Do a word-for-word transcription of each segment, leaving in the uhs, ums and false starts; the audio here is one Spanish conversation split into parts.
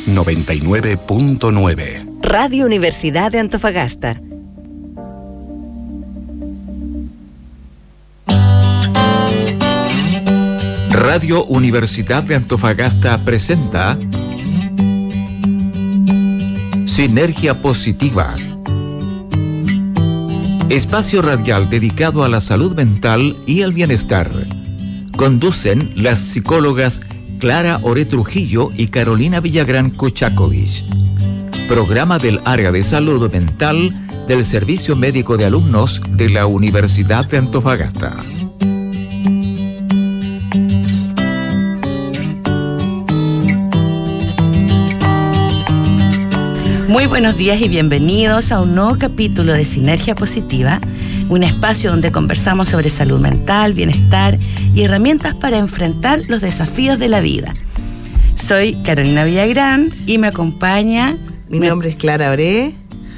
noventa y nueve punto nueve. Radio Universidad de Antofagasta. Radio Universidad de Antofagasta presenta Sinergia Positiva, espacio radial dedicado a la salud mental y al bienestar. Conducen las psicólogas Clara Oré Trujillo y Carolina Villagrán Kochakovich. Programa del área de salud mental del Servicio Médico de Alumnos de la Universidad de Antofagasta. Muy buenos días y bienvenidos a un nuevo capítulo de Sinergia Positiva, un espacio donde conversamos sobre salud mental, bienestar y herramientas para enfrentar los desafíos de la vida. Soy Carolina Villagrán y me acompaña... Mi nombre es Clara Oré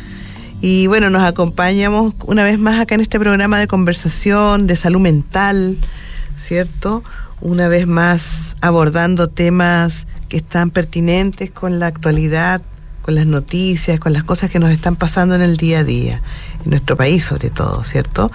y bueno, nos acompañamos una vez más acá en este programa de conversación de salud mental, ¿cierto? Una vez más abordando temas que están pertinentes con la actualidad, con las noticias, con las cosas que nos están pasando en el día a día, en nuestro país sobre todo, ¿cierto?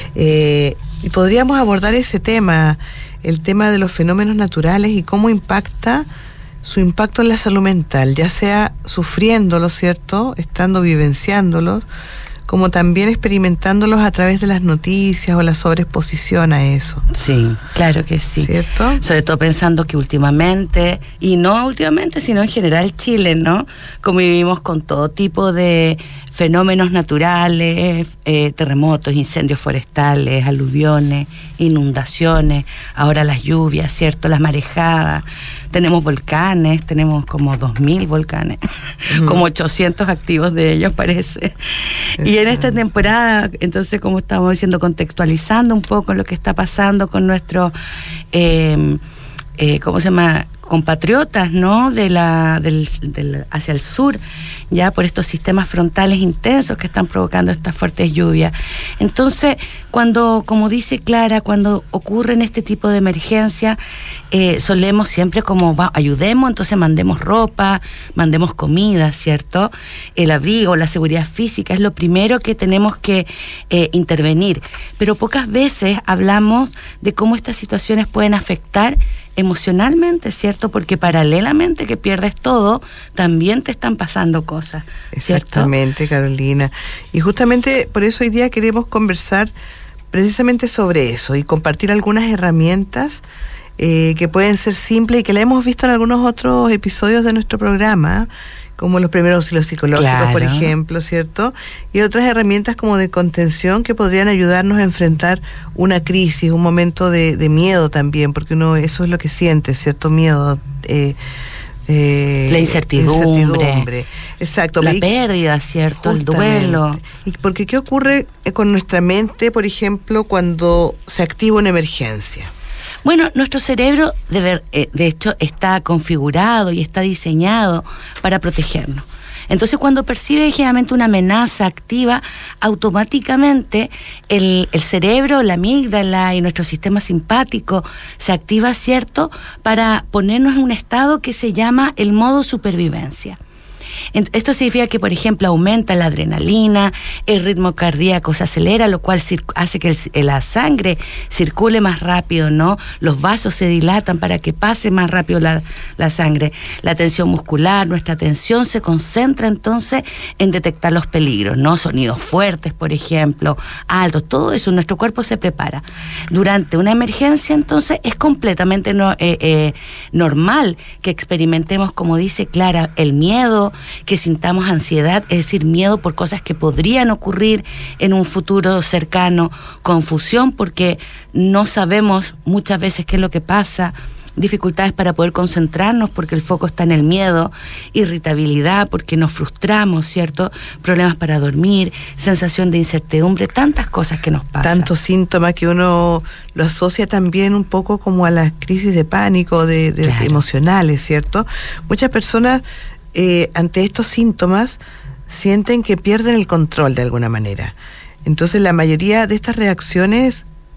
Eh, y podríamos abordar ese tema, el tema de los fenómenos naturales y cómo impacta su impacto en la salud mental, ya sea sufriéndolos, ¿cierto?, estando vivenciándolos, como también experimentándolos a través de las noticias o la sobreexposición a eso. Sí, claro que sí. ¿Cierto? Sobre todo pensando que últimamente, y no últimamente, sino en general Chile, ¿no? Convivimos con todo tipo de fenómenos naturales, eh, terremotos, incendios forestales, aluviones, inundaciones, ahora las lluvias, ¿cierto? Las marejadas. Tenemos volcanes, tenemos como dos mil volcanes, uh-huh. como ochocientos activos de ellos parece. Uh-huh. Y en esta temporada, entonces, como estamos diciendo, contextualizando un poco lo que está pasando con nuestros, eh, eh, ¿cómo se llama?, compatriotas, ¿no?, de la del, del hacia el sur, ya por estos sistemas frontales intensos que están provocando estas fuertes lluvias. Entonces, cuando, como dice Clara, cuando ocurren este tipo de emergencia, eh, solemos siempre como, va, ayudemos, entonces mandemos ropa, mandemos comida, ¿cierto? El abrigo, la seguridad física es lo primero que tenemos que eh, intervenir. Pero pocas veces hablamos de cómo estas situaciones pueden afectar emocionalmente, ¿cierto? Porque paralelamente que pierdes todo, también te están pasando cosas, ¿cierto? Exactamente, Carolina. Y justamente por eso hoy día queremos conversar precisamente sobre eso y compartir algunas herramientas eh, que pueden ser simples y que la hemos visto en algunos otros episodios de nuestro programa, como los primeros auxilios psicológicos, claro, por ejemplo, ¿cierto? Y otras herramientas como de contención que podrían ayudarnos a enfrentar una crisis, un momento de, de miedo también, porque uno eso es lo que siente, ¿cierto? Miedo. Eh, eh, la incertidumbre. incertidumbre. Exacto. La y, pérdida, ¿cierto? El duelo. Y porque ¿qué ocurre con nuestra mente, por ejemplo, cuando se activa una emergencia? Bueno, nuestro cerebro, de, ver, eh, de hecho, está configurado y está diseñado para protegernos. Entonces, cuando percibe generalmente una amenaza activa, automáticamente el, el cerebro, la amígdala y nuestro sistema simpático se activa, ¿cierto?, para ponernos en un estado que se llama el modo supervivencia. Esto significa que, por ejemplo, aumenta la adrenalina, el ritmo cardíaco se acelera, lo cual hace que el, la sangre circule más rápido, ¿no? Los vasos se dilatan para que pase más rápido la, la sangre. La tensión muscular, nuestra atención se concentra entonces en detectar los peligros, ¿no? Sonidos fuertes, por ejemplo, altos, todo eso, nuestro cuerpo se prepara. Durante una emergencia, entonces, es completamente no, eh, eh, normal que experimentemos, como dice Clara, el miedo, que sintamos ansiedad, es decir, miedo por cosas que podrían ocurrir en un futuro cercano, confusión porque no sabemos muchas veces qué es lo que pasa, dificultades para poder concentrarnos porque el foco está en el miedo, irritabilidad porque nos frustramos, ¿cierto? Problemas para dormir, sensación de incertidumbre, tantas cosas que nos pasan. Tantos síntomas que uno lo asocia también un poco como a las crisis de pánico, de, de, claro. de emocionales, ¿cierto? Muchas personas eh, ante estos síntomas sienten que pierden el control de alguna manera. Entonces la mayoría de estas reacciones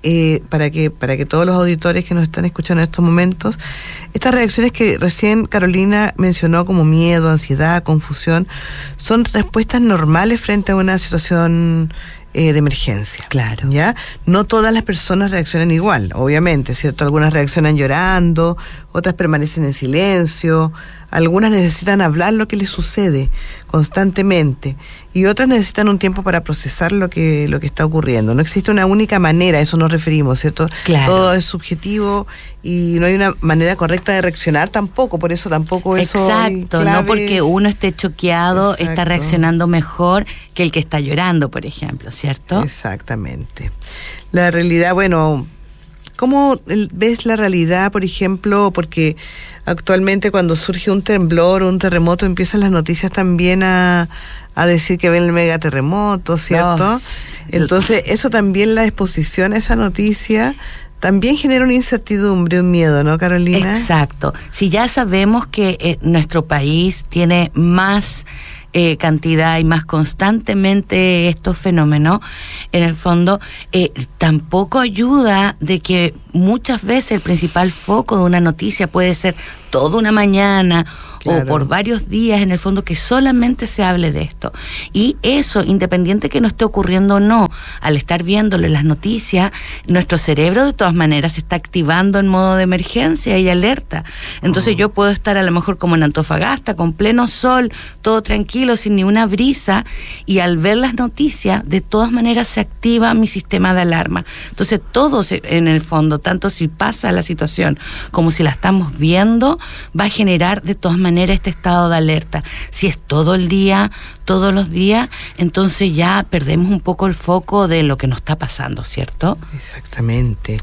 eh, para que para que todos los auditores que nos están escuchando en estos momentos, estas reacciones que recién Carolina mencionó como miedo, ansiedad, confusión, son respuestas normales frente a una situación eh, de emergencia. Claro. ¿Ya? No todas las personas reaccionan igual, obviamente, ¿cierto? Algunas reaccionan llorando, otras permanecen en silencio, algunas necesitan hablar lo que les sucede constantemente y otras necesitan un tiempo para procesar lo que lo que está ocurriendo. No existe una única manera, a eso nos referimos, ¿cierto? Claro. Todo es subjetivo y no hay una manera correcta de reaccionar tampoco, por eso tampoco eso. Exacto, no porque uno esté choqueado, Exacto. está reaccionando mejor que el que está llorando, por ejemplo, ¿cierto? Exactamente. La realidad, bueno, ¿cómo ves la realidad, por ejemplo? Porque actualmente cuando surge un temblor o un terremoto empiezan las noticias también a, a decir que ven el megaterremoto, ¿cierto? No. Entonces eso también, la exposición a esa noticia también genera una incertidumbre, un miedo, ¿no, Carolina? Exacto. Si ya sabemos que eh, nuestro país tiene más Eh, cantidad y más constantemente estos fenómenos, en el fondo eh, tampoco ayuda de que muchas veces el principal foco de una noticia puede ser toda una mañana, claro, o por varios días, en el fondo, que solamente se hable de esto. Y eso, independiente que no esté ocurriendo o no, al estar viéndolo en las noticias, nuestro cerebro de todas maneras se está activando en modo de emergencia y alerta. Entonces uh-huh. yo puedo estar a lo mejor como en Antofagasta, con pleno sol, todo tranquilo, sin ni una brisa, y al ver las noticias, de todas maneras se activa mi sistema de alarma. Entonces todo se, en el fondo, tanto si pasa la situación como si la estamos viendo, va a generar de todas maneras este estado de alerta. Si es todo el día, todos los días, entonces ya perdemos un poco el foco de lo que nos está pasando, ¿cierto? Exactamente.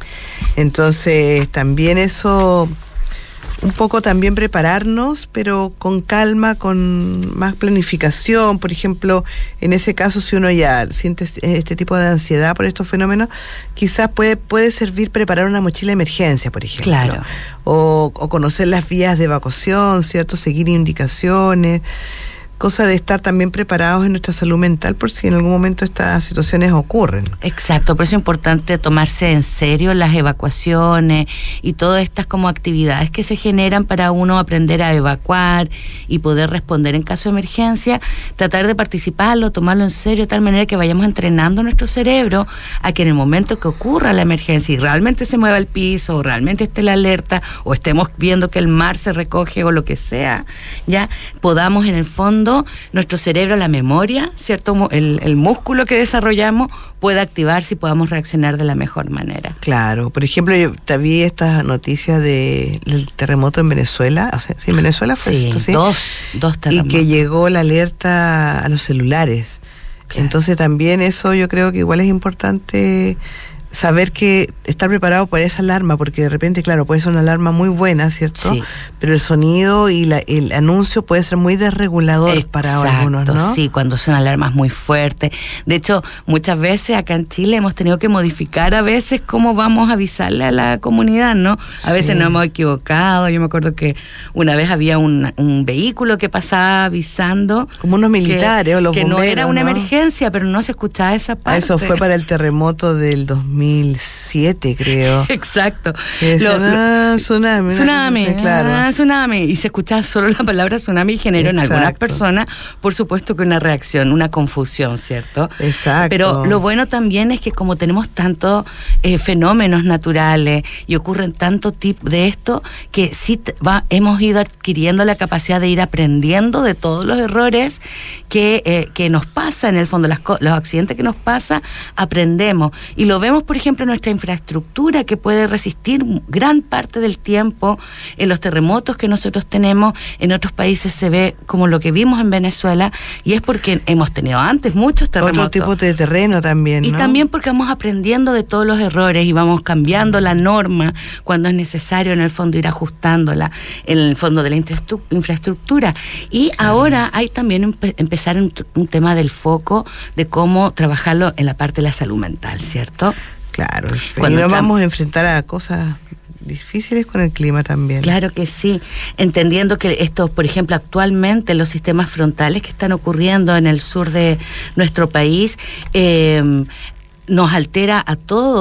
Entonces también eso, un poco también prepararnos, pero con calma, con más planificación. Por ejemplo, en ese caso, si uno ya siente este tipo de ansiedad por estos fenómenos, quizás puede, puede servir preparar una mochila de emergencia, por ejemplo. Claro. O, o conocer las vías de evacuación, ¿cierto? Seguir indicaciones. Cosa de estar también preparados en nuestra salud mental por si en algún momento estas situaciones ocurren. Exacto, por eso es importante tomarse en serio las evacuaciones y todas estas como actividades que se generan para uno aprender a evacuar y poder responder en caso de emergencia, tratar de participarlo, tomarlo en serio de tal manera que vayamos entrenando nuestro cerebro a que en el momento que ocurra la emergencia y realmente se mueva el piso, o realmente esté la alerta, o estemos viendo que el mar se recoge o lo que sea, ya podamos en el fondo nuestro cerebro, la memoria, ¿cierto? El, el músculo que desarrollamos pueda activarse y podamos reaccionar de la mejor manera. Claro, por ejemplo, yo te vi estas noticias de, del terremoto en Venezuela, o sea, ¿sí, en Venezuela fue sí, esto? Sí, dos, dos terremotos. Y que llegó la alerta a los celulares. Claro. Entonces también eso yo creo que igual es importante saber que estar preparado para esa alarma, porque de repente, claro, puede ser una alarma muy buena, ¿cierto? Sí. Pero el sonido y la, el anuncio puede ser muy desregulador. Exacto, para algunos, ¿no? Sí, cuando son alarmas muy fuertes. De hecho, muchas veces acá en Chile hemos tenido que modificar a veces cómo vamos a avisarle a la comunidad, ¿no? A veces sí. nos hemos equivocado. Yo me acuerdo que una vez había un, un vehículo que pasaba avisando. Como unos militares que, o los que bomberos, no era una ¿no? emergencia, pero no se escuchaba esa parte. Eso fue para el terremoto del dos mil siete, creo. Exacto. Lo, lo, tsunami. Tsunami, sé, claro. ah, tsunami. Y se escuchaba solo la palabra tsunami y generó Exacto. en algunas personas, por supuesto, que una reacción, una confusión, ¿cierto? Exacto. Pero lo bueno también es que como tenemos tantos eh, fenómenos naturales y ocurren tanto tipo de esto, que sí va, hemos ido adquiriendo la capacidad de ir aprendiendo de todos los errores que, eh, que nos pasa, en el fondo, las, los accidentes que nos pasa, aprendemos. Y lo vemos, por ejemplo, en nuestra infraestructura, que puede resistir gran parte del tiempo en los terremotos que nosotros tenemos. En otros países se ve como lo que vimos en Venezuela, y es porque hemos tenido antes muchos terremotos. Otro tipo de terreno también, ¿no? Y también porque vamos aprendiendo de todos los errores y vamos cambiando la norma cuando es necesario, en el fondo, ir ajustándola en el fondo de la infraestructura. Y claro. ahora hay también empe- empezar un, un tema del foco de cómo trabajarlo en la parte de la salud mental, ¿cierto? Claro, cuando nos vamos a enfrentar a cosas difíciles con el clima también. Claro que sí, entendiendo que esto, por ejemplo, actualmente los sistemas frontales que están ocurriendo en el sur de nuestro país eh, nos altera a todos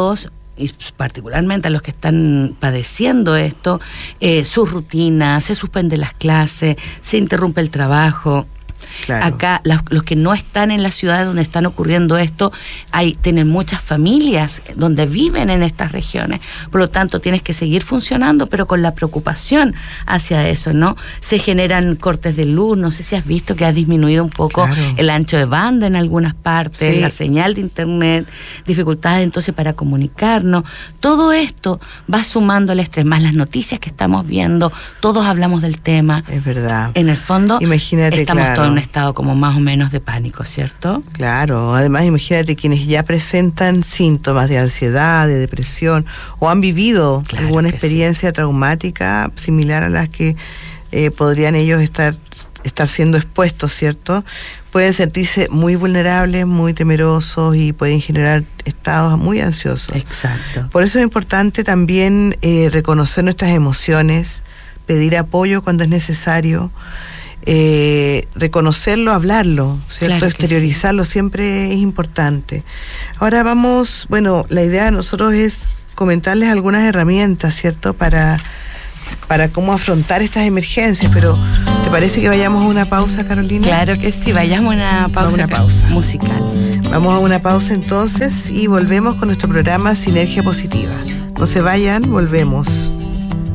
y particularmente a los que están padeciendo esto, eh, sus rutinas, se suspenden las clases, se interrumpe el trabajo. Claro. Acá, los, los que no están en la ciudad donde están ocurriendo esto, hay, tienen muchas familias donde viven en estas regiones, por lo tanto tienes que seguir funcionando, pero con la preocupación hacia eso, ¿no? Se generan cortes de luz, no sé si has visto que ha disminuido un poco claro. el ancho de banda en algunas partes, sí. la señal de internet, dificultades entonces para comunicarnos, todo esto va sumando el estrés, más las noticias que estamos viendo, todos hablamos del tema. Es verdad. En el fondo, imagínate, estamos claro. todos en un estado como más o menos de pánico, ¿cierto? Claro, además imagínate quienes ya presentan síntomas de ansiedad, de depresión, o han vivido claro alguna experiencia sí. traumática similar a las que eh, podrían ellos estar, estar siendo expuestos, ¿cierto? Pueden sentirse muy vulnerables, muy temerosos y pueden generar estados muy ansiosos. Exacto. Por eso es importante también eh, reconocer nuestras emociones, pedir apoyo cuando es necesario, Eh, reconocerlo, hablarlo, ¿cierto? Claro exteriorizarlo sí. siempre es importante. Ahora vamos, bueno, la idea de nosotros es comentarles algunas herramientas, ¿cierto? Para, para cómo afrontar estas emergencias, pero ¿te parece que vayamos a una pausa, Carolina? Claro que sí, vayamos a una pausa, una pausa musical. Vamos a una pausa entonces y volvemos con nuestro programa Sinergia Positiva. No se vayan, volvemos.